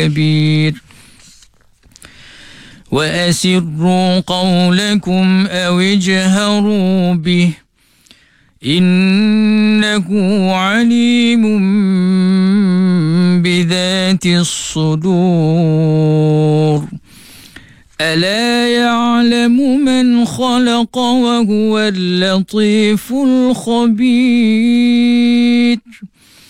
كبير وأسروا قولكم أو اجهروا به إنه عليم بذات الصدور ألا يعلم من خلق وهو اللطيف الخبير